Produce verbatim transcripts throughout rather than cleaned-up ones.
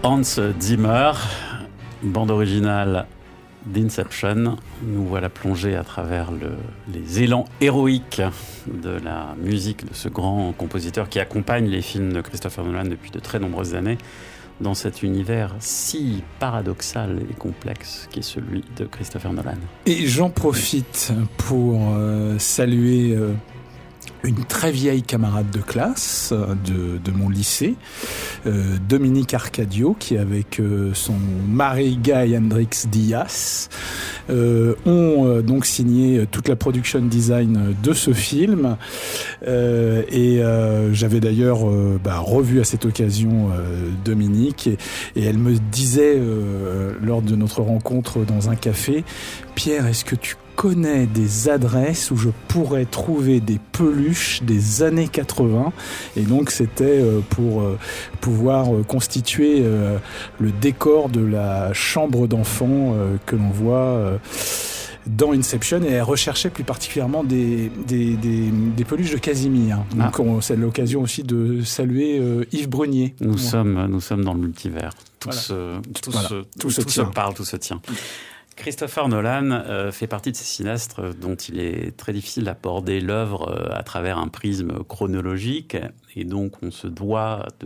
Hans Zimmer, bande originale d'Inception. Nous voilà plongés à travers le, les élans héroïques de la musique de ce grand compositeur qui accompagne les films de Christopher Nolan depuis de très nombreuses années dans cet univers si paradoxal et complexe qui est celui de Christopher Nolan. Et j'en profite pour euh, saluer euh, une très vieille camarade de classe de, de mon lycée, euh, Dominique Arcadio, qui avec euh, son mari Guy Hendrix Diaz euh, ont euh, donc signé toute la production design de ce film. Euh, et euh, j'avais d'ailleurs euh, bah, revu à cette occasion euh, Dominique et, et elle me disait euh, lors de notre rencontre dans un café: Pierre, est-ce que tu connais des adresses où je pourrais trouver des peluches des années quatre-vingts? Et donc c'était euh, pour euh, pouvoir euh, constituer euh, le décor de la chambre d'enfant euh, que l'on voit euh, dans Inception, et elle recherchait plus particulièrement des, des, des, des peluches de Casimir. Donc ah. on, c'est l'occasion aussi de saluer euh, Yves Brunier. Nous, ouais. sommes, nous sommes dans le multivers. Tout, voilà. se, tout, voilà. se, tout, tout se, se parle, tout se tient. Christopher Nolan euh, fait partie de ces cinéastes dont il est très difficile d'aborder l'œuvre euh, à travers un prisme chronologique, et donc on se doit de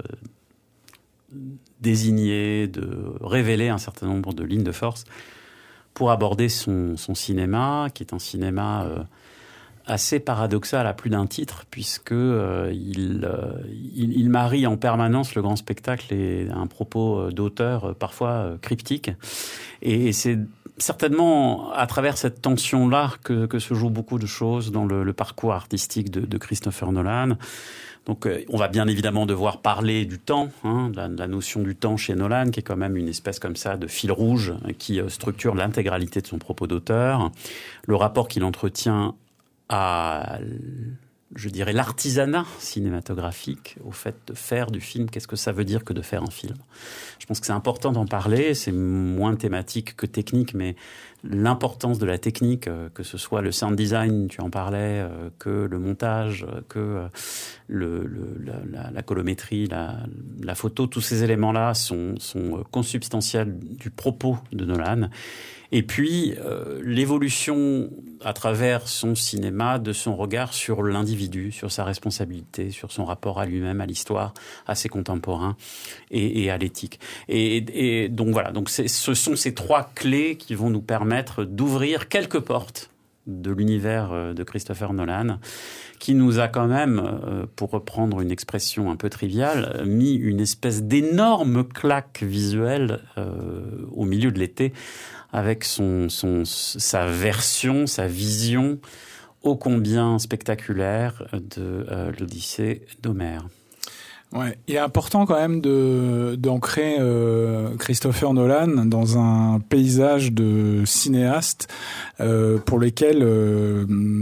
euh, désigner, de révéler un certain nombre de lignes de force pour aborder son, son cinéma, qui est un cinéma euh, assez paradoxal à plus d'un titre, puisque euh, il, euh, il, il marie en permanence le grand spectacle et un propos d'auteur euh, parfois euh, cryptique. Et, et c'est certainement à travers cette tension-là que, que se jouent beaucoup de choses dans le, le parcours artistique de, de Christopher Nolan. Donc, euh, on va bien évidemment devoir parler du temps, hein, de la, de la notion du temps chez Nolan, qui est quand même une espèce comme ça de fil rouge qui euh, structure l'intégralité de son propos d'auteur. Le rapport qu'il entretient à, je dirais, l'artisanat cinématographique, au fait de faire du film. Qu'est-ce que ça veut dire que de faire un film? Je pense que c'est important d'en parler. C'est moins thématique que technique, mais l'importance de la technique, que ce soit le sound design, tu en parlais, que le montage, que le, le, la, la colorimétrie, la, la photo, tous ces éléments-là sont, sont consubstantiels du propos de Nolan. Et puis, euh, l'évolution à travers son cinéma de son regard sur l'individu, sur sa responsabilité, sur son rapport à lui-même, à l'histoire, à ses contemporains et, et à l'éthique. Et, et donc voilà, donc c'est, ce sont ces trois clés qui vont nous permettre d'ouvrir quelques portes de l'univers de Christopher Nolan, qui nous a quand même, pour reprendre une expression un peu triviale, mis une espèce d'énorme claque visuelle euh, au milieu de l'été, avec son, son, sa version, sa vision ô combien spectaculaire de euh, l'Odyssée d'Homère. Ouais, il est important quand même de d'ancrer euh, Christopher Nolan dans un paysage de cinéastes euh, pour lesquels euh,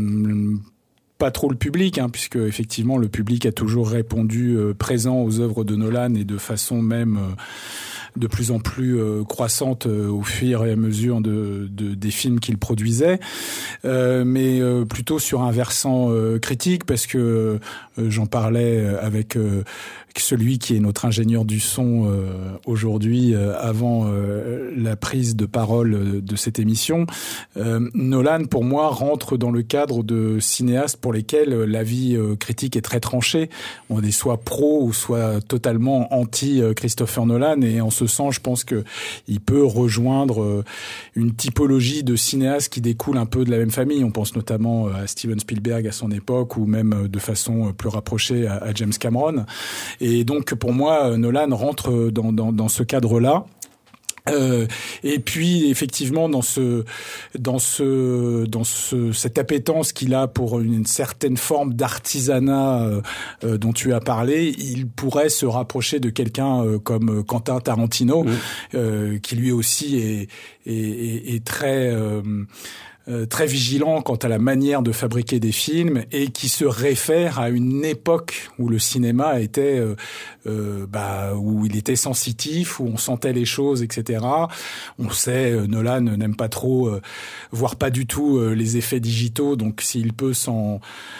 pas trop le public, hein, puisque effectivement le public a toujours répondu euh, présent aux œuvres de Nolan, et de façon même euh, de plus en plus euh, croissante euh, au fur et à mesure de, de des films qu'il produisait, euh, mais euh, plutôt sur un versant euh, critique, parce que euh, j'en parlais avec euh, celui qui est notre ingénieur du son euh, aujourd'hui, euh, avant euh, la prise de parole de cette émission. Euh, Nolan, pour moi, rentre dans le cadre de cinéastes pour lesquels l'avis euh, critique est très tranché. On est soit pro ou soit totalement anti euh, Christopher Nolan, et en ce sens, je pense que il peut rejoindre euh, une typologie de cinéastes qui découle un peu de la même famille. On pense notamment à Steven Spielberg à son époque, ou même de façon plus rapprochée à, à James Cameron. Et donc, pour moi, Nolan rentre dans, dans, dans ce cadre-là. Euh, et puis effectivement dans ce dans ce dans ce cette appétence qu'il a pour une certaine forme d'artisanat euh, euh, dont tu as parlé, il pourrait se rapprocher de quelqu'un euh, comme Quentin Tarantino, mmh. euh, qui lui aussi est est, est, est très euh, Euh, très vigilant quant à la manière de fabriquer des films, et qui se réfère à une époque où le cinéma était euh, euh, bah, où il était sensitif, où on sentait les choses, et cetera. On sait, euh, Nolan n'aime pas trop, euh, voire pas du tout, euh, les effets digitaux, donc s'il peut s'en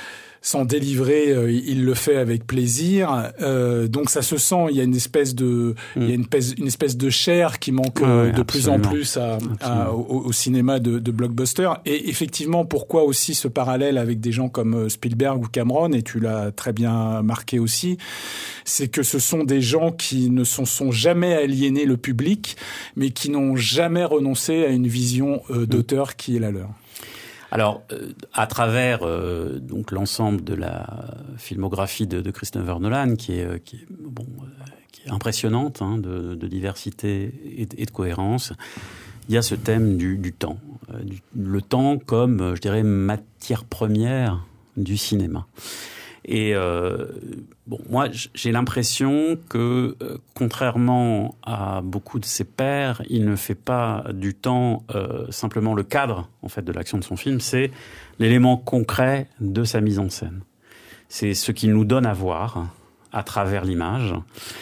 s'en délivrer, euh, il le fait avec plaisir. Euh, donc ça se sent, il y a une espèce de, mmh. il y a une espèce, une espèce de chair qui manque ouais, euh, de absolument. plus en plus à, à, au, au cinéma de, de blockbuster. Et effectivement, pourquoi aussi ce parallèle avec des gens comme Spielberg ou Cameron, et tu l'as très bien marqué aussi, c'est que ce sont des gens qui ne sont, sont jamais aliénés le public, mais qui n'ont jamais renoncé à une vision euh, d'auteur mmh. qui est la leur. Alors, euh, à travers euh, donc l'ensemble de la filmographie de, de Christopher Nolan, qui est, qui est bon, euh, qui est impressionnante, hein, de, de diversité et de, et de cohérence, il y a ce thème du, du temps, euh, du, le temps comme, je dirais, matière première du cinéma. Et euh, bon, moi, j'ai l'impression que, euh, contrairement à beaucoup de ses pairs, il ne fait pas du temps euh, simplement le cadre en fait de l'action de son film. C'est l'élément concret de sa mise en scène. C'est ce qu'il nous donne à voir à travers l'image.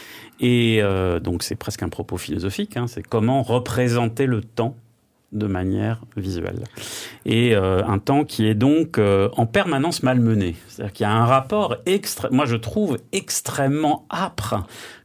Et euh, donc, c'est presque un propos philosophique. Hein, c'est comment représenter le temps de manière visuelle. Et euh, un temps qui est donc euh, en permanence malmené. C'est-à-dire qu'il y a un rapport, extra- moi je trouve, extrêmement âpre,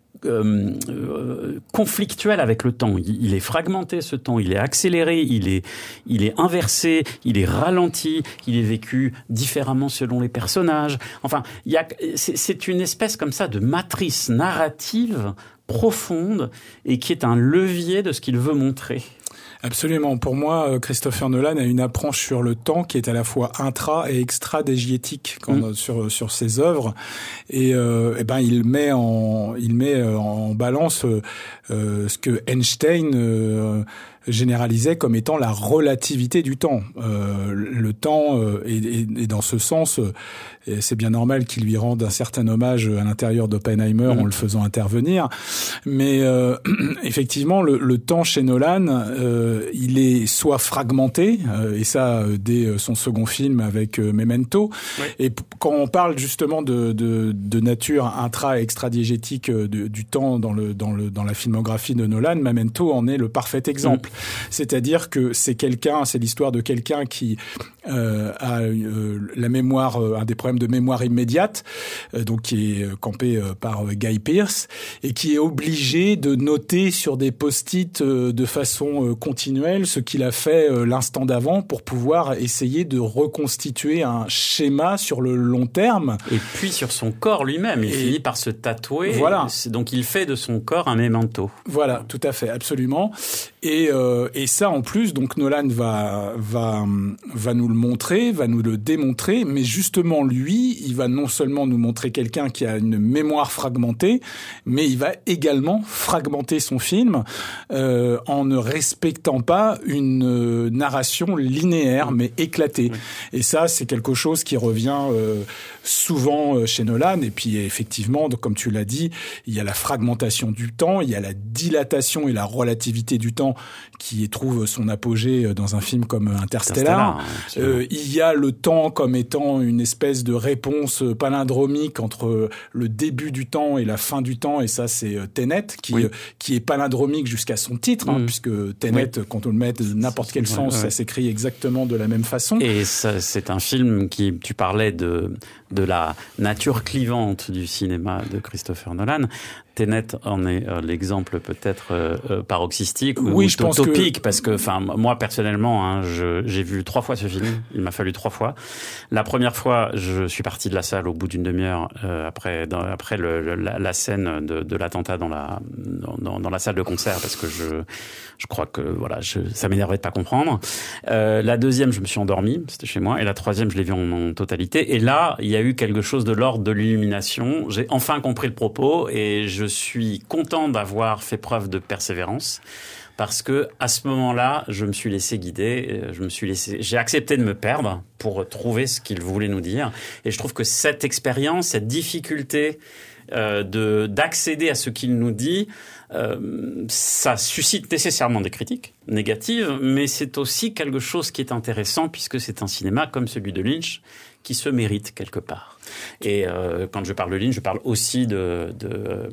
euh, euh, conflictuel avec le temps. Il, il est fragmenté, ce temps, il est accéléré, il est, il est inversé, il est ralenti, il est vécu différemment selon les personnages. Enfin, il y a, c'est, c'est une espèce comme ça de matrice narrative profonde et qui est un levier de ce qu'il veut montrer. Absolument. Pour moi, Christopher Nolan a une approche sur le temps qui est à la fois intra et extra-diégétique quand, mmh. sur sur ses œuvres. Et, euh, et ben il met en il met en balance euh, ce que Einstein euh, généralisait comme étant la relativité du temps. Euh, le temps, euh, et, et, et dans ce sens, euh, et c'est bien normal qu'il lui rende un certain hommage à l'intérieur d'Oppenheimer mmh. en le faisant intervenir. Mais euh, effectivement, le, le temps chez Nolan, euh, il est soit fragmenté, euh, et ça euh, dès son second film avec euh, Memento. Oui. Et p- quand on parle justement de, de, de nature intra- et extra-diégétique euh, de, du temps dans, le, dans, le, dans la filmographie de Nolan, Memento en est le parfait exemple. Mmh. C'est-à-dire que c'est quelqu'un, c'est l'histoire de quelqu'un qui euh, a euh, la mémoire, euh, un des problèmes de mémoire immédiate, euh, donc qui est campé euh, par euh, Guy Pearce, et qui est obligé de noter sur des post-it euh, de façon euh, continuelle ce qu'il a fait euh, l'instant d'avant pour pouvoir essayer de reconstituer un schéma sur le long terme. Et puis sur son corps lui-même, il et finit par se tatouer. Voilà. Donc il fait de son corps un memento. Voilà, tout à fait, absolument. Et, euh, et ça, en plus, donc Nolan va, va, va nous le montrer, va nous le démontrer, mais justement, lui, il va non seulement nous montrer quelqu'un qui a une mémoire fragmentée, mais il va également fragmenter son film euh, en ne respectant pas une narration linéaire, mais éclatée. Oui. Et ça, c'est quelque chose qui revient euh, souvent chez Nolan. Et puis, effectivement, comme tu l'as dit, il y a la fragmentation du temps, il y a la dilatation et la relativité du temps qui trouve son apogée dans un film comme Interstellar. Interstellar euh, il y a le temps comme étant une espèce de réponse palindromique entre le début du temps et la fin du temps, et ça c'est Tenet qui, oui. qui est palindromique jusqu'à son titre, hein, mmh. puisque Tenet, oui. quand on le met de n'importe quel sens, ouais, ouais. ça s'écrit exactement de la même façon. Et ça, c'est un film qui, tu parlais de, de la nature clivante du cinéma de Christopher Nolan. Tenet en est euh, l'exemple peut-être euh, paroxystique ou, oui, ou je pense topique que... parce que, enfin, moi personnellement, hein, je, j'ai vu trois fois ce film. Il m'a fallu trois fois. La première fois, je suis parti de la salle au bout d'une demi-heure euh, après, dans, après le, le, la, la scène de, de l'attentat dans la dans, dans la salle de concert parce que je je crois que voilà, je, ça m'énervait de pas comprendre. Euh, la deuxième, je me suis endormi, c'était chez moi, et la troisième, je l'ai vu en, en totalité. Et là, il y a eu quelque chose de l'ordre de l'illumination. J'ai enfin compris le propos et je Je suis content d'avoir fait preuve de persévérance parce que à ce moment-là, je me suis laissé guider, je me suis laissé, j'ai accepté de me perdre pour trouver ce qu'il voulait nous dire. Et je trouve que cette expérience, cette difficulté euh, de d'accéder à ce qu'il nous dit, euh, ça suscite nécessairement des critiques négatives, mais c'est aussi quelque chose qui est intéressant puisque c'est un cinéma comme celui de Lynch qui se mérite quelque part. Et euh, quand je parle de Lynch, je parle aussi de, de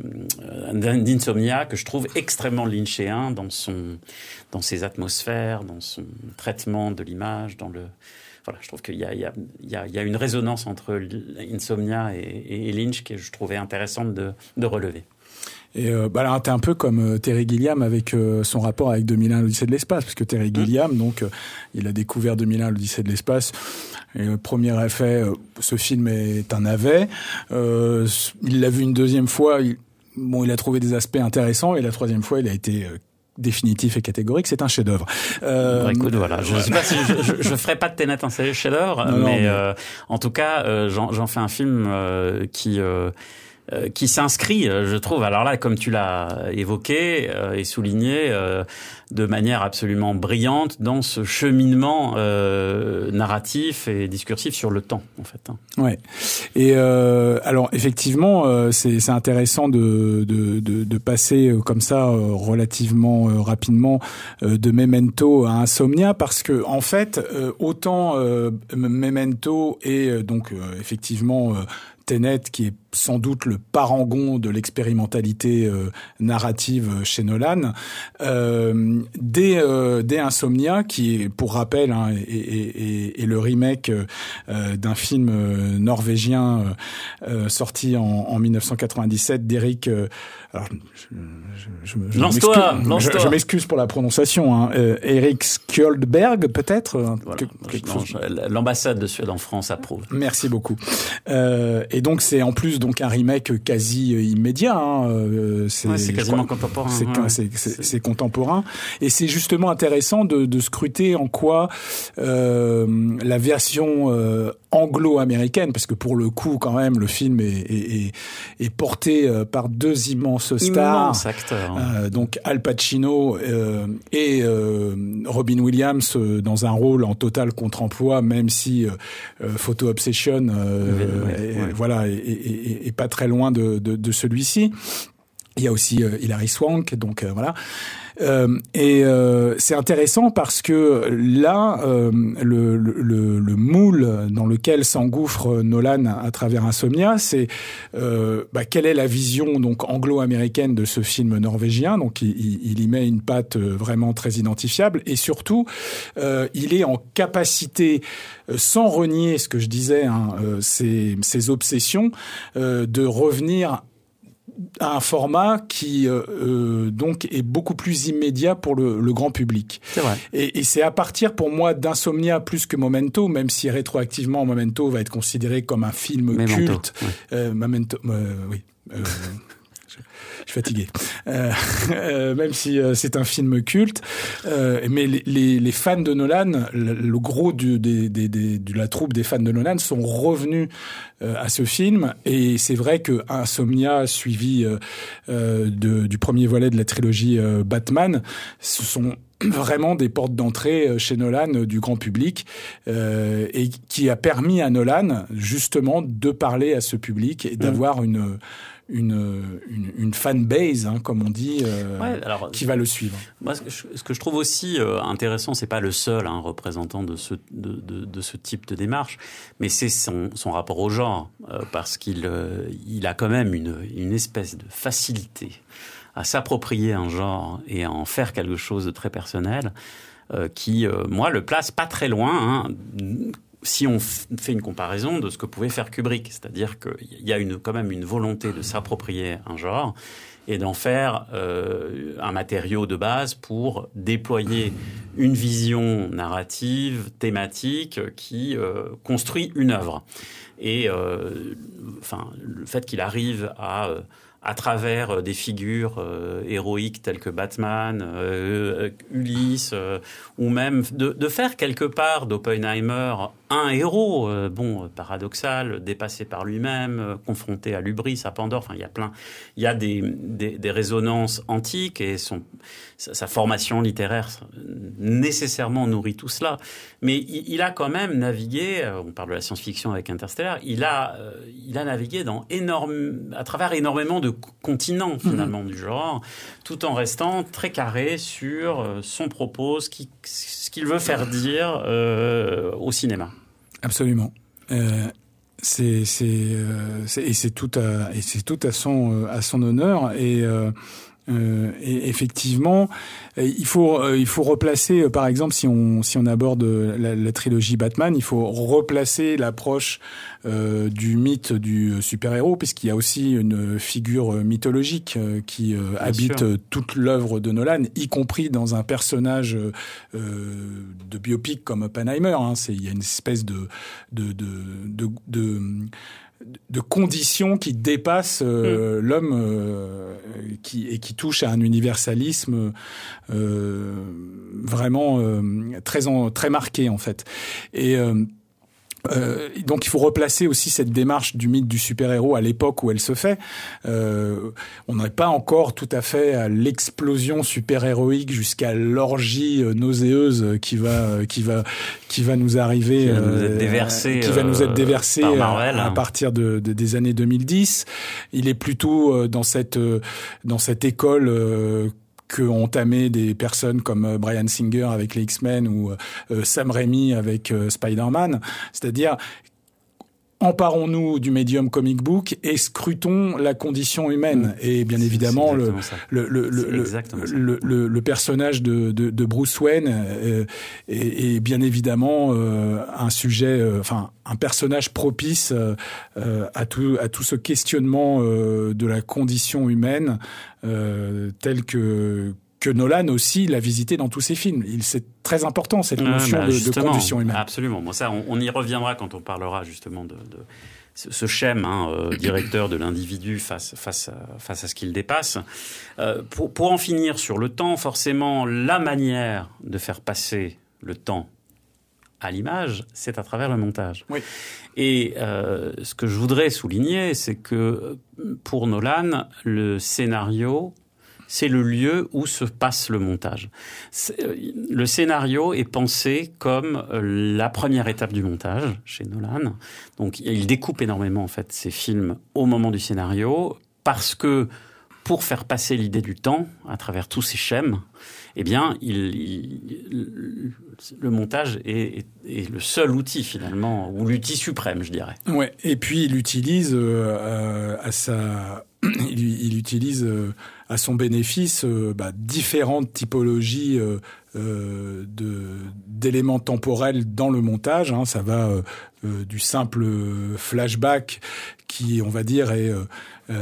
euh, d'Insomnia que je trouve extrêmement lynchéen dans son, dans ses atmosphères, dans son traitement de l'image, dans le, voilà, je trouve qu'il y a, il y a, il y a, il y a une résonance entre Insomnia et, et Lynch que je trouvais intéressante de, de relever. Et euh, bah là, t'es un peu comme euh, Terry Gilliam avec euh, son rapport avec deux mille un l'Odyssée de l'espace, parce que Terry mmh. Gilliam, donc, euh, il a découvert deux mille un l'Odyssée de l'espace. Et le premier effet, euh, ce film est un navet. Euh, il l'a vu une deuxième fois. Il, bon, il a trouvé des aspects intéressants, et la troisième fois, il a été euh, définitif et catégorique, c'est un chef-d'œuvre. Euh, bon, écoute, voilà, je, voilà. Sais pas si je, je, je ferai pas de Tenet un chef-d'œuvre, mais, mais... Euh, en tout cas, euh, j'en, j'en fais un film euh, qui euh, euh, qui s'inscrit, je trouve. Alors là, comme tu l'as évoqué euh, et souligné, euh, de manière absolument brillante dans ce cheminement euh, narratif et discursif sur le temps, en fait. Hein. Ouais. Et euh, alors effectivement, euh, c'est, c'est intéressant de, de, de, de passer comme ça euh, relativement euh, rapidement euh, de Memento à Insomnia, parce que en fait, euh, autant euh, Memento est euh, donc euh, effectivement euh, Tenet, qui est sans doute le parangon de l'expérimentalité euh, narrative chez Nolan, euh, dès, euh, dès Insomnia, qui est, pour rappel, hein, est, est, est le remake euh, d'un film euh, norvégien euh, sorti en, en dix-neuf cent quatre-vingt-dix-sept d'Eric... Euh, alors, je, je, je, lance-toi, je, lance-toi. je, je m'excuse pour la prononciation. Hein, euh, Eric Skjoldberg, peut-être voilà. que, quelque non, chose. Je, l'ambassade de Suède en France approuve. Merci beaucoup. Euh, et donc, c'est en plus donc un remake quasi immédiat. Hein, euh, c'est, ouais, c'est quasiment crois, contemporain. C'est, ouais. c'est, c'est, c'est, c'est contemporain. Et c'est justement intéressant de, de scruter en quoi euh, la version euh, anglo-américaine, parce que pour le coup, quand même, le film est, est, est, est porté par deux immenses stars. Immense acteurs. Euh, donc Al Pacino euh, et euh, Robin Williams euh, dans un rôle en total contre-emploi, même si euh, Photo Obsession, euh, ouais, est, ouais. voilà, est, est, est pas très loin de, de, de celui-ci. Il y a aussi euh, Hilary Swank, donc euh, voilà. Euh, et euh, c'est intéressant parce que là, euh, le, le, le moule dans lequel s'engouffre Nolan à travers Insomnia, c'est euh, bah, quelle est la vision donc anglo-américaine de ce film norvégien. Donc il, il y met une patte vraiment très identifiable, et surtout, euh, il est en capacité, sans renier ce que je disais, hein, euh, ses, ses obsessions, euh, de revenir à un format qui euh, euh, donc est beaucoup plus immédiat pour le, le grand public. C'est vrai. Et, et c'est à partir pour moi d'Insomnia plus que Memento, même si rétroactivement Memento va être considéré comme un film Memento, culte. Ouais. Euh, Memento, euh, oui. Euh, je suis fatigué. Euh, euh, même si euh, c'est un film culte, euh, mais les, les, les fans de Nolan, le, le gros du, des, des, des, de la troupe des fans de Nolan sont revenus euh, à ce film, et c'est vrai que Insomnia, suivi euh, euh, de, du premier volet de la trilogie euh, Batman, ce sont vraiment des portes d'entrée chez Nolan du grand public, euh, et qui a permis à Nolan justement de parler à ce public et d'avoir mmh. une Une, une, une fanbase, hein, comme on dit, euh, ouais, alors, qui va le suivre. Moi, ce que je, ce que je trouve aussi euh, intéressant, c'est pas le seul hein, représentant de ce, de, de, de ce type de démarche, mais c'est son, son rapport au genre, euh, parce qu'il euh, il a quand même une, une espèce de facilité à s'approprier un genre et à en faire quelque chose de très personnel, euh, qui, euh, moi, le place pas très loin, hein, si on f- fait une comparaison de ce que pouvait faire Kubrick. C'est-à-dire qu'il y a une, quand même une volonté de s'approprier un genre et d'en faire euh, un matériau de base pour déployer une vision narrative, thématique, qui euh, construit une œuvre. Et euh, enfin, le fait qu'il arrive à... Euh, à travers des figures euh, héroïques telles que Batman, euh, Ulysse, euh, ou même de, de faire quelque part d'Oppenheimer un héros, euh, bon, paradoxal, dépassé par lui-même, euh, confronté à l'hubris, à Pandore. Enfin, il y a plein, il y a des, des, des résonances antiques, et son, sa, sa formation littéraire nécessairement nourrit tout cela. Mais il, il a quand même navigué, euh, on parle de la science-fiction avec Interstellar, il a, euh, il a navigué dans énorme, à travers énormément de continents finalement mmh. du genre, tout en restant très carré sur euh, son propos, ce, qui, ce qu'il veut faire dire euh, au cinéma. Absolument. Euh, c'est, c'est, euh, c'est, et c'est tout à, et c'est tout à son, à son honneur. Et, euh, Euh, et effectivement, il faut euh, il faut replacer, euh, par exemple, si on si on aborde la, la trilogie Batman, il faut replacer l'approche euh, du mythe du super-héros, puisqu'il y a aussi une figure mythologique euh, qui euh, habite sûr. toute l'œuvre de Nolan, y compris dans un personnage euh, de biopic comme Oppenheimer. Hein. C'est il y a une espèce de de de de, de de conditions qui dépassent euh, mmh. l'homme euh, qui, et qui touchent à un universalisme euh, vraiment euh, très, en, très marqué en fait. Et euh, Euh, donc il faut replacer aussi cette démarche du mythe du super-héros à l'époque où elle se fait. Euh, on n'est pas encore tout à fait à l'explosion super-héroïque jusqu'à l'orgie nauséeuse qui va qui va qui va nous arriver, qui va nous être déversée, euh, qui va nous être déversée par Marvel, à, à partir de, de des années deux mille dix. Il est plutôt dans cette dans cette école euh, qu'ont entamé des personnes comme Bryan Singer avec les X-Men ou euh, Sam Raimi avec euh, Spider-Man. C'est-à-dire, emparons-nous du médium comic book et scrutons la condition humaine. Et bien évidemment, le le, le, le, le, le, le personnage de, de, de Bruce Wayne euh, est, est bien évidemment euh, un sujet, euh, enfin un personnage propice euh, à tout à tout ce questionnement euh, de la condition humaine euh, tel que que Nolan aussi l'a visité dans tous ses films. Il c'est très important cette notion ah, bah, de, de condition humaine. Absolument. Bon, ça, on, on y reviendra quand on parlera justement de, de ce schème hein, euh, directeur de l'individu face face à, face à ce qu'il dépasse. Euh, pour pour en finir sur le temps, forcément, la manière de faire passer le temps à l'image, c'est à travers le montage. Oui. Et euh, ce que je voudrais souligner, c'est que pour Nolan, le scénario, c'est le lieu où se passe le montage. Le scénario est pensé comme la première étape du montage chez Nolan. Donc, il découpe énormément, en fait, ses films au moment du scénario parce que pour faire passer l'idée du temps à travers tous ces schèmes, eh bien, il, il, le montage est, est, est le seul outil, finalement, ou l'outil suprême, je dirais. Ouais. Et puis, il utilise euh, à sa... Il, il utilise euh, à son bénéfice euh, bah, différentes typologies euh, euh, de, d'éléments temporels dans le montage. Hein. Ça va euh, euh, du simple flashback qui, on va dire, est euh,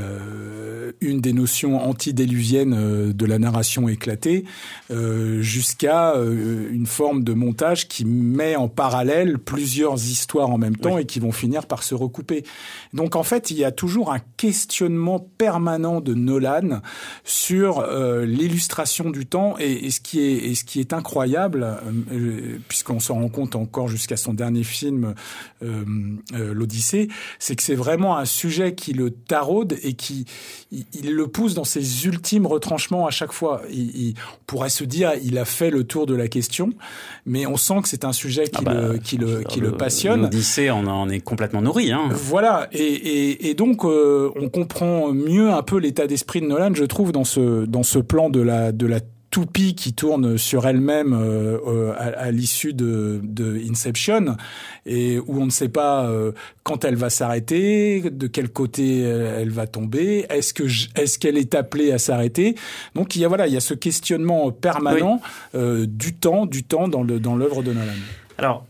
euh, une des notions antédiluviennes euh, de la narration éclatée, euh, jusqu'à euh, une forme de montage qui met en parallèle plusieurs histoires en même temps oui. et qui vont finir par se recouper. Donc, en fait, il y a toujours un questionnement permanent de Nolan sur euh, l'illustration du temps et, et ce qui est et ce qui est incroyable, euh, puisqu'on s'en rend compte encore jusqu'à son dernier film, euh, euh, l'Odyssée, c'est que c'est vraiment un sujet qui le taraude et qui il, il le pousse dans ses ultimes retranchements à chaque fois. Il, il, on pourrait se dire il a fait le tour de la question, mais on sent que c'est un sujet qui ah bah, le qui le qui le, le passionne. L'Odyssée, on en est complètement nourri, hein. Voilà, et et, et donc euh, on comprend mieux un peu l'état d'esprit de Nolan, je trouve, dans ce dans ce plan de la de la toupie qui tourne sur elle-même euh, euh, à, à l'issue de, de Inception et où on ne sait pas euh, quand elle va s'arrêter, de quel côté elle va tomber, est-ce que je, est-ce qu'elle est appelée à s'arrêter. Donc il y a voilà, il y a ce questionnement permanent oui. euh, du temps, du temps dans le dans l'œuvre de Nolan. Alors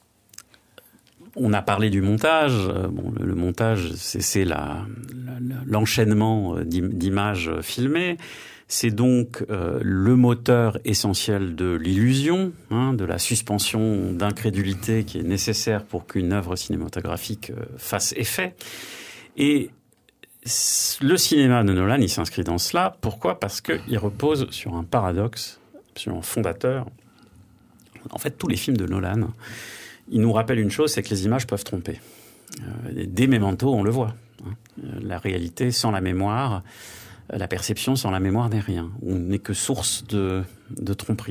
on a parlé du montage. Bon, le, le montage, c'est, c'est la, la, l'enchaînement d'images filmées. C'est donc euh, le moteur essentiel de l'illusion, hein, de la suspension d'incrédulité qui est nécessaire pour qu'une œuvre cinématographique euh, fasse effet. Et le cinéma de Nolan, il s'inscrit dans cela. Pourquoi ? Parce qu'il repose sur un paradoxe absolument fondateur. En fait, tous les films de Nolan, ils nous rappellent une chose, c'est que les images peuvent tromper. Euh, dès Memento, on le voit. Hein. La réalité sans la mémoire... La perception sans la mémoire n'est rien. On n'est que source de, de tromperie.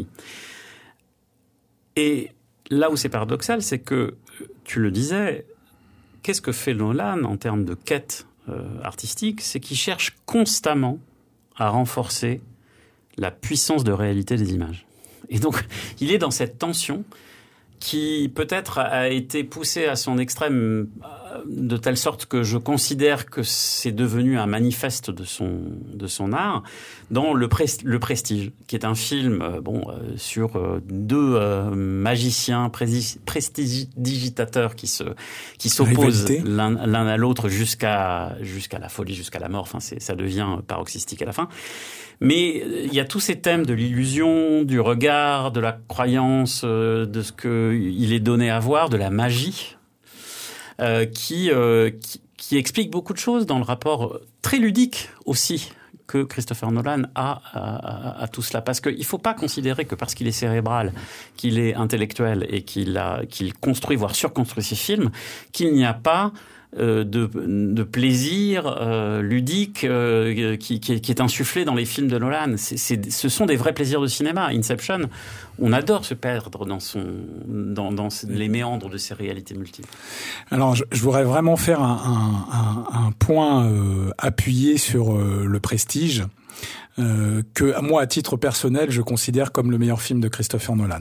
Et là où c'est paradoxal, c'est que, tu le disais, qu'est-ce que fait Nolan en termes de quête euh, artistique ? C'est qu'il cherche constamment à renforcer la puissance de réalité des images. Et donc, il est dans cette tension qui peut-être a été poussée à son extrême de telle sorte que je considère que c'est devenu un manifeste de son de son art dans le, Pres- le Prestige, qui est un film euh, bon euh, sur euh, deux euh, magiciens pré- prestidigitateurs qui se qui s'opposent l'un, l'un à l'autre jusqu'à jusqu'à la folie, jusqu'à la mort. Enfin, c'est, ça devient paroxystique à la fin. Mais il y a tous ces thèmes de l'illusion, du regard, de la croyance, euh, de ce que il est donné à voir, de la magie. Euh, qui, euh, qui, qui explique beaucoup de choses dans le rapport très ludique aussi que Christopher Nolan a à, à, à tout cela. Parce qu'il ne faut pas considérer que parce qu'il est cérébral, qu'il est intellectuel et qu'il, a, qu'il construit, voire surconstruit ses films, qu'il n'y a pas euh, de, de plaisir euh, ludique euh, qui, qui, qui est insufflé dans les films de Nolan. C'est, c'est, ce sont des vrais plaisirs de cinéma. Inception, on adore se perdre dans, son, dans, dans les méandres de ces réalités multiples. Alors, je, je voudrais vraiment faire un, un, un, un point euh, appuyé sur euh, le Prestige, euh, que moi, à titre personnel, je considère comme le meilleur film de Christopher Nolan.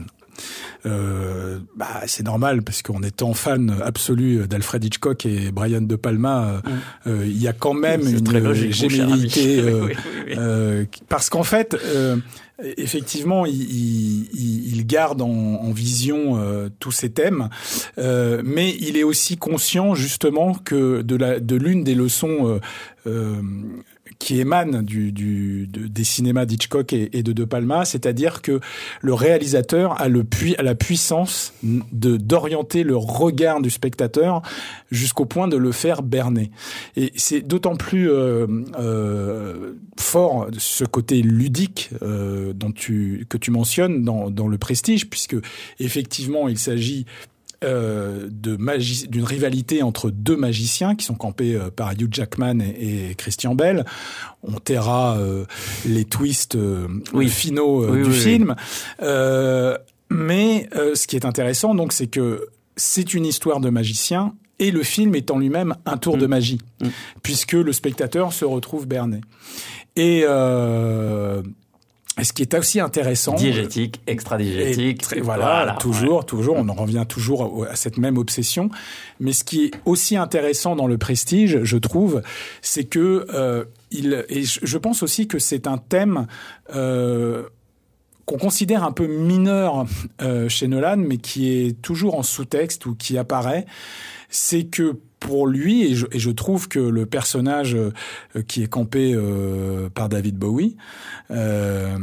Euh, bah, c'est normal parce qu'en étant fan absolu d'Alfred Hitchcock et Brian De Palma, il mmh. euh, y a quand même c'est une gémellité. Euh, oui, oui, oui. Euh, parce qu'en fait, euh, effectivement, il, il, il garde en, en vision euh, tous ces thèmes, euh, mais il est aussi conscient justement que de, la, de l'une des leçons euh, euh, qui émane du, du, de, des cinémas d'Hitchcock et, et de De Palma, c'est-à-dire que le réalisateur a, le pui, a la puissance de, d'orienter le regard du spectateur jusqu'au point de le faire berner. Et c'est d'autant plus euh, euh, fort ce côté ludique euh, dont tu, que tu mentionnes dans, dans le Prestige, puisque effectivement il s'agit Euh, de magie, d'une rivalité entre deux magiciens qui sont campés euh, par Hugh Jackman et, et Christian Bale. On taira euh, les twists euh, oui. finaux euh, oui, du oui, film. Oui. Euh, mais euh, ce qui est intéressant, donc, c'est que c'est une histoire de magicien et le film est en lui-même un tour mmh. de magie, mmh. puisque le spectateur se retrouve berné. Et euh, ce qui est aussi intéressant, diégétique, extra-diégétique, très, voilà, voilà, toujours, ouais. toujours, on en revient toujours à cette même obsession. Mais ce qui est aussi intéressant dans le Prestige, je trouve, c'est que euh, il, et je pense aussi que c'est un thème euh, qu'on considère un peu mineur euh, chez Nolan, mais qui est toujours en sous-texte ou qui apparaît. C'est que pour lui, et je, et je trouve que le personnage euh, qui est campé euh, par David Bowie, euh,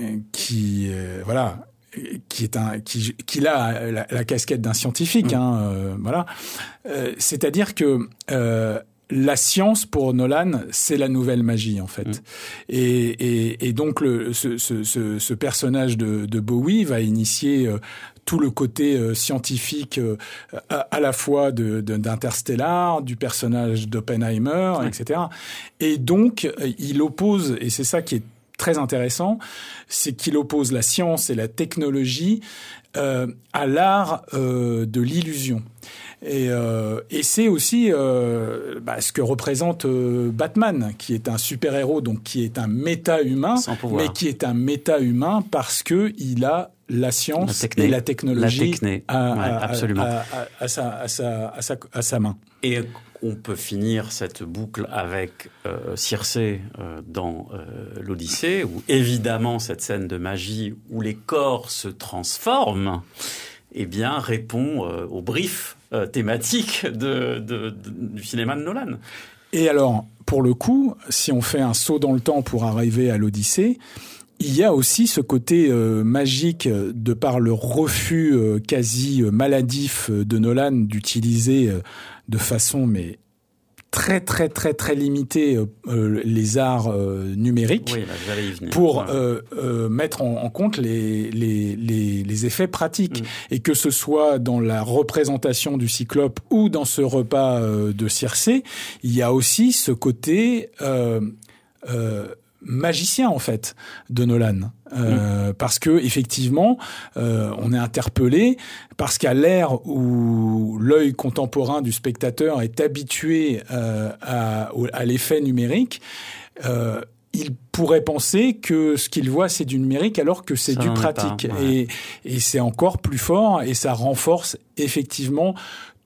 qui euh, voilà, qui est un, qui, qui a la, la casquette d'un scientifique, mmh. hein, euh, voilà, euh, c'est-à-dire que euh, la science pour Nolan, c'est la nouvelle magie en fait, mmh. et, et, et donc le, ce, ce, ce, ce personnage de, de Bowie va initier euh, tout le côté euh, scientifique euh, à, à la fois de, de, d'Interstellar, du personnage d'Oppenheimer, ouais. et cetera. Et donc, euh, il oppose, et c'est ça qui est très intéressant, c'est qu'il oppose la science et la technologie euh, à l'art euh, de l'illusion. Et, euh, et c'est aussi euh, bah, ce que représente euh, Batman, qui est un super-héros, donc qui est un méta-humain, mais qui est un méta-humain parce que il a la science la techné, et la technologie la techné, à, ouais, à, absolument. À, à, à, sa, à, sa, à, sa, à sa main. Et on peut finir cette boucle avec euh, Circé euh, dans euh, l'Odyssée, où évidemment cette scène de magie où les corps se transforment, eh bien répond euh, au brief euh, thématique de, de, de, du cinéma de Nolan. Et alors, pour le coup, si on fait un saut dans le temps pour arriver à l'Odyssée, il y a aussi ce côté euh, magique de par le refus euh, quasi euh, maladif de Nolan d'utiliser euh, de façon mais très très très très limitée euh, les arts euh, numériques oui, là, j'allais y venir. pour voilà. euh, euh, mettre en, en compte les, les les les effets pratiques mmh. et que ce soit dans la représentation du Cyclope ou dans ce repas euh, de Circé, il y a aussi ce côté euh, euh, magicien en fait de Nolan euh, mmh. parce que effectivement euh, on est interpellé parce qu'à l'ère où l'œil contemporain du spectateur est habitué euh, à, à l'effet numérique, euh, il pourrait penser que ce qu'il voit c'est du numérique alors que c'est ça du pratique pas, ouais. et, et c'est encore plus fort et ça renforce effectivement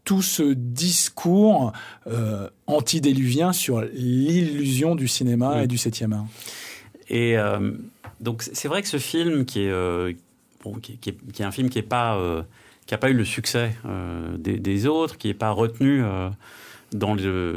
tout ce discours euh, antédiluvien sur l'illusion du cinéma mmh. et du septième art. Et euh, donc c'est vrai que ce film qui est, euh, bon, qui, qui, est qui est un film qui est pas euh, qui a pas eu le succès euh, des, des autres, qui est pas retenu euh, dans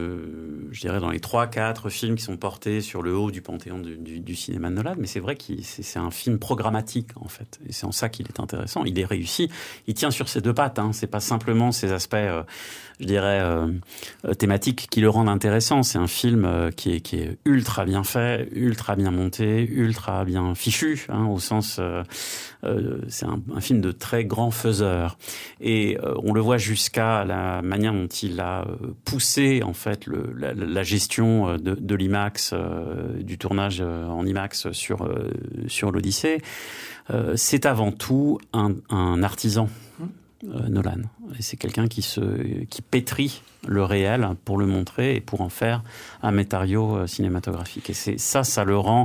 le, je dirais dans les trois quatre films qui sont portés sur le haut du panthéon du, du, du cinéma de Nolan, mais c'est vrai que c'est, c'est un film programmatique en fait, et c'est en ça qu'il est intéressant. Il est réussi, il tient sur ses deux pattes. Hein. C'est pas simplement ses aspects, euh, je dirais euh, thématiques qui le rendent intéressant. C'est un film euh, qui est qui est ultra bien fait, ultra bien monté, ultra bien fichu, hein, au sens, euh, euh, c'est un, un film de très grand faiseur, et euh, on le voit jusqu'à la manière dont il a euh, poussé en fait le, la, la gestion de, de l'IMAX, euh, du tournage en IMAX sur euh, sur l'Odyssée. Euh, c'est avant tout un, un artisan, euh, Nolan, et c'est quelqu'un qui se qui pétrit le réel pour le montrer et pour en faire un matériau cinématographique. Et c'est ça, ça le rend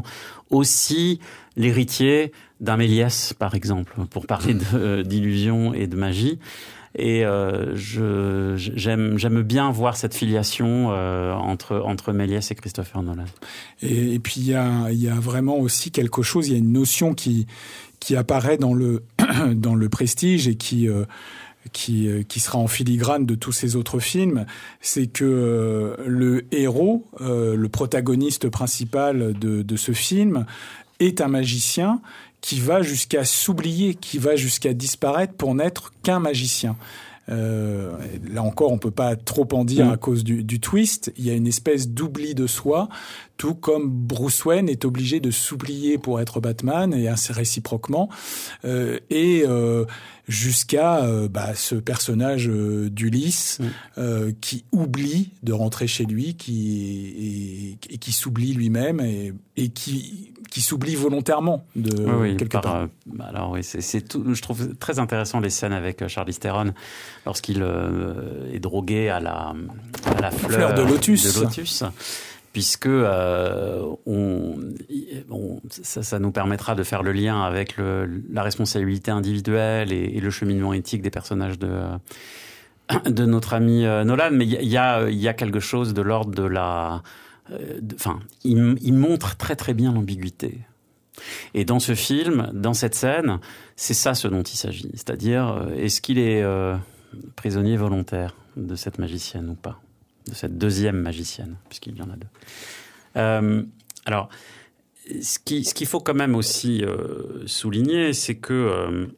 aussi l'héritier d'un Méliès, par exemple, pour parler de, d'illusion et de magie. Et euh, je, j'aime, j'aime bien voir cette filiation euh, entre, entre Méliès et Christopher Nolan. Et, et puis il y a, il y a vraiment aussi quelque chose, il y a une notion qui, qui apparaît dans le, dans le Prestige et qui, euh, qui, qui sera en filigrane de tous ces autres films, c'est que euh, le héros, euh, le protagoniste principal de, de ce film, est un magicien qui va jusqu'à s'oublier, qui va jusqu'à disparaître pour n'être qu'un magicien. Euh, là encore, on peut pas trop en dire mmh. à cause du, du twist. Il y a une espèce d'oubli de soi, tout comme Bruce Wayne est obligé de s'oublier pour être Batman, et ainsi réciproquement. Euh, et euh, jusqu'à euh, bah, ce personnage euh, d'Ulysse mmh. euh, qui oublie de rentrer chez lui, qui et, et qui s'oublie lui-même et, et qui qui s'oublie volontairement de oui, oui, quelque par, part. Euh, alors oui, c'est, c'est tout. Je trouve très intéressant les scènes avec euh, Charlize Theron lorsqu'il euh, est drogué à la à la fleur, fleur de lotus. De lotus. Puisque euh, on, bon, ça, ça nous permettra de faire le lien avec le, la responsabilité individuelle et, et le cheminement éthique des personnages de de notre ami Nolan. Mais il y a il y a quelque chose de l'ordre de la, enfin, il, il montre très très bien l'ambiguïté. Et dans ce film, dans cette scène, c'est ça ce dont il s'agit. C'est-à-dire, est-ce qu'il est euh, prisonnier volontaire de cette magicienne ou pas? De cette deuxième magicienne, puisqu'il y en a deux. Euh, alors, ce, qui, ce qu'il faut quand même aussi euh, souligner, c'est que euh,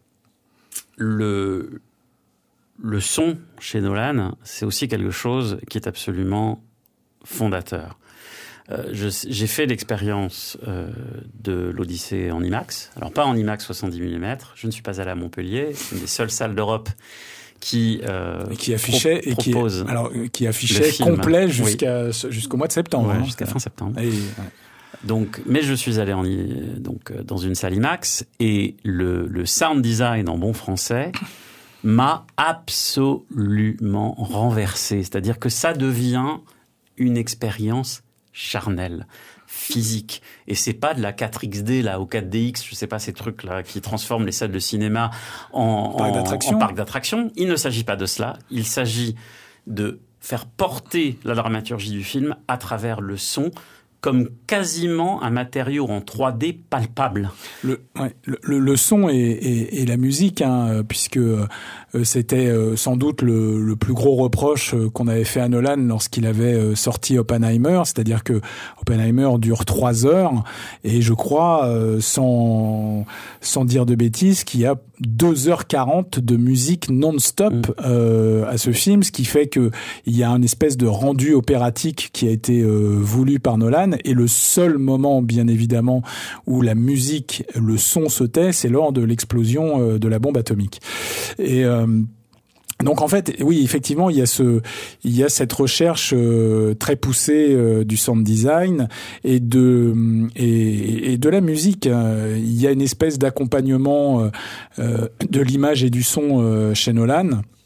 le, le son chez Nolan, c'est aussi quelque chose qui est absolument fondateur. Euh, je, j'ai fait l'expérience euh, de l'Odyssée en IMAX. Alors, pas en IMAX soixante-dix millimètres. Je ne suis pas allé à Montpellier. C'est une des seules salles d'Europe qui, euh, et qui affichait pro- et qui, propose alors, qui affichait complet jusqu'à, oui. jusqu'au mois de septembre. Ouais, hein, jusqu'à fin septembre. Et, ouais. Donc, mais je suis allé en, donc, dans une salle IMAX et le, le sound design en bon français m'a absolument renversé. C'est-à-dire que ça devient une expérience charnelle, physique. Et c'est pas de la quatre X D, là, ou quatre D X, je sais pas, ces trucs-là, qui transforment les salles de cinéma en, parc, en, d'attraction. en parc d'attraction. Il ne s'agit pas de cela. Il s'agit de faire porter la dramaturgie du film à travers le son, comme quasiment un matériau en trois D palpable. Le, ouais, le, le, le son et, et, et la musique, hein, puisque euh, c'était euh, sans doute le, le plus gros reproche euh, qu'on avait fait à Nolan lorsqu'il avait euh, sorti Oppenheimer, c'est-à-dire que Oppenheimer dure trois heures, et je crois, euh, sans, sans dire de bêtises, qu'il y a deux heures quarante de musique non-stop mmh. euh, à ce film, ce qui fait que il y a une espèce de rendu opératique qui a été euh, voulu par Nolan. Et le seul moment, bien évidemment, où la musique, le son se tait, c'est lors de l'explosion de la bombe atomique. Et euh, donc en fait, oui, effectivement, il y a ce, il y a cette recherche euh, très poussée euh, du sound design et de et, et de la musique. Il y a une espèce d'accompagnement euh, de l'image et du son euh, chez Nolan.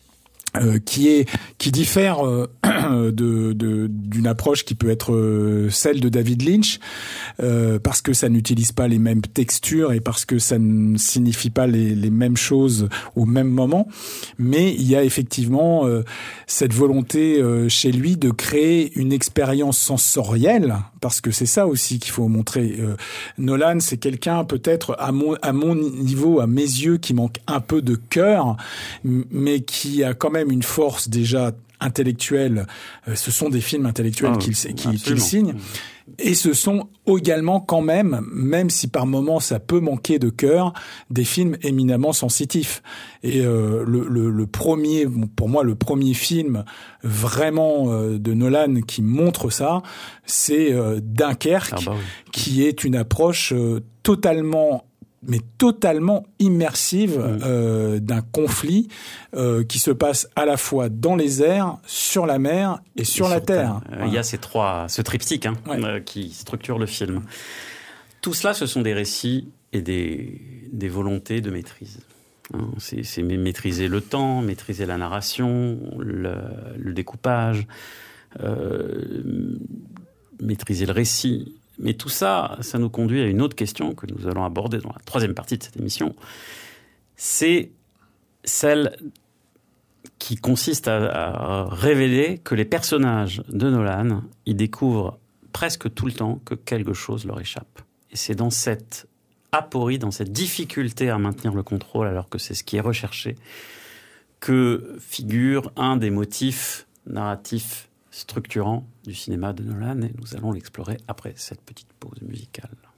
Euh, qui est qui diffère euh, de, de d'une approche qui peut être euh, celle de David Lynch euh, parce que ça n'utilise pas les mêmes textures et parce que ça ne signifie pas les, les mêmes choses au même moment, mais il y a effectivement euh, cette volonté euh, chez lui de créer une expérience sensorielle, parce que c'est ça aussi qu'il faut montrer. euh, Nolan, c'est quelqu'un peut-être à mon à mon niveau, à mes yeux, qui manque un peu de cœur, mais qui a quand même une force déjà intellectuelle. Ce sont des films intellectuels oh, qu'il, qu'il, qu'il signe. Et ce sont également quand même, même si par moments ça peut manquer de cœur, des films éminemment sensitifs. Et euh, le, le, le premier, pour moi, le premier film vraiment euh, de Nolan qui montre ça, c'est euh, Dunkerque, ah bah oui. qui est une approche euh, totalement mais totalement immersive mmh. euh, d'un conflit euh, qui se passe à la fois dans les airs, sur la mer et sur et la sur terre. terre. Euh, il y a ces trois, ce triptyque hein, ouais. euh, qui structure le film. Tout cela, ce sont des récits et des, des volontés de maîtrise. Hein, c'est, c'est maîtriser le temps, maîtriser la narration, le, le découpage, euh, maîtriser le récit. Mais tout ça, ça nous conduit à une autre question que nous allons aborder dans la troisième partie de cette émission. C'est celle qui consiste à, à révéler que les personnages de Nolan, ils découvrent presque tout le temps que quelque chose leur échappe. Et c'est dans cette aporie, dans cette difficulté à maintenir le contrôle, alors que c'est ce qui est recherché, que figure un des motifs narratifs structurant du cinéma de Nolan, et nous allons l'explorer après cette petite pause musicale.